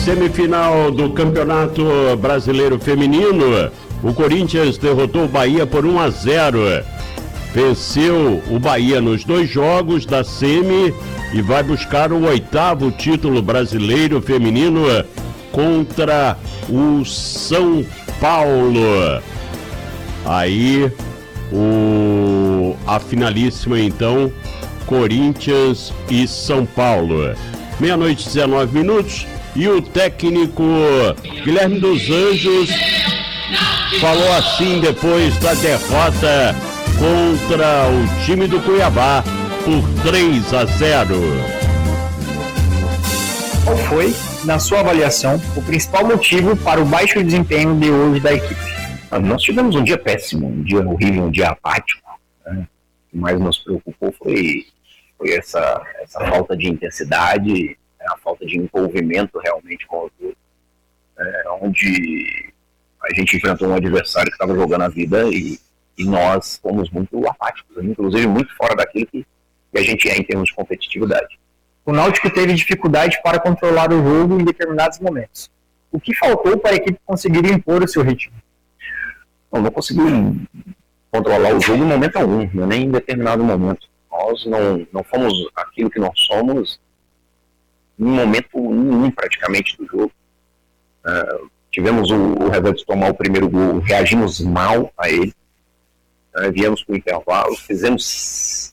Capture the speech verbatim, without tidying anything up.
Semifinal do Campeonato Brasileiro Feminino, o Corinthians derrotou o Bahia por um a zero. Venceu o Bahia nos dois jogos da semi e vai buscar o oitavo título brasileiro feminino contra o São Paulo. Aí, o, a finalíssima então, Corinthians e São Paulo. Meia-noite, dezenove minutos. E o técnico Guilherme dos Anjos falou assim depois da derrota contra o time do Cuiabá por três a zero. Qual foi, na sua avaliação, o principal motivo para o baixo desempenho de hoje da equipe? Nós tivemos um dia péssimo, um dia horrível, um dia apático, né? O que mais nos preocupou foi, foi essa, essa falta de intensidade, a falta de envolvimento realmente com o jogo, é, onde a gente enfrentou um adversário que estava jogando a vida e, e nós fomos muito apáticos, inclusive muito fora daquilo que, que a gente é em termos de competitividade. O Náutico teve dificuldade para controlar o jogo em determinados momentos. O que faltou para a equipe conseguir impor o seu ritmo? Não, não conseguiu controlar o jogo em momento algum, nem em determinado momento. Nós não, não fomos aquilo que nós somos em momento nenhum praticamente do jogo. Uh, tivemos o, o revés de tomar o primeiro gol, reagimos mal a ele, uh, viemos para o intervalo, fizemos